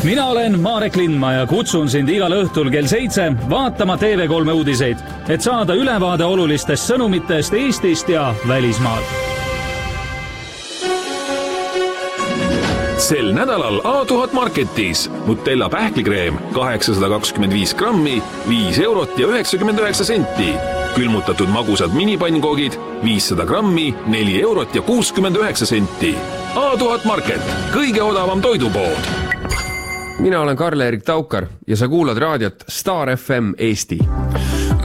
Mina olen Marek Lindma ja kutsun sind igal õhtul kell 7 vaatama TV3 uudiseid, et saada ülevaade olulistest sõnumitest Eestist ja välismaalt. Sel nädalal A1000 Marketis Nutella pähklikreem 825 grammi, 5 eurot ja 99 senti. Külmutatud magusad minipannkogid 500 grammi, 4 eurot ja 69 senti. A1000 Market, kõige odavam toidupood. Mina olen Karl-Erik Taukar ja sa kuulad raadiot Star FM Eesti.